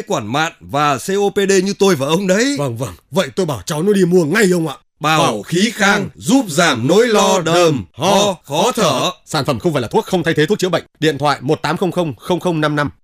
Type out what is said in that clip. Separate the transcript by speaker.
Speaker 1: quản mạn và COPD như tôi và ông đấy.
Speaker 2: Vâng, vậy tôi bảo cháu nó đi mua ngay ông ạ.
Speaker 1: Bảo khí khang giúp giảm nỗi lo đờm, ho, khó thở.
Speaker 2: Sản phẩm không phải là thuốc, không thay thế thuốc chữa bệnh. Điện thoại 1800 0055.